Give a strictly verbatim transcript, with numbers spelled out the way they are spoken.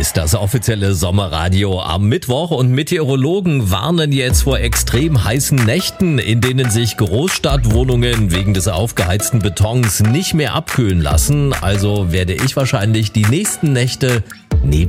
ist das offizielle Sommerradio am Mittwoch und Meteorologen warnen jetzt vor extrem heißen Nächten, in denen sich Großstadtwohnungen wegen des aufgeheizten Betons nicht mehr abkühlen lassen. Also werde ich wahrscheinlich die nächsten Nächte neben